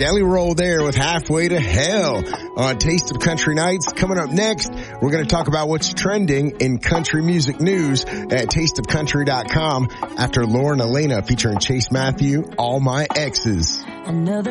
Jelly Roll there with Halfway to Hell on Taste of Country Nights. Coming up next, we're going to talk about what's trending in country music news at tasteofcountry.com after Lauren Elena featuring Chase Matthew, All My Exes. Another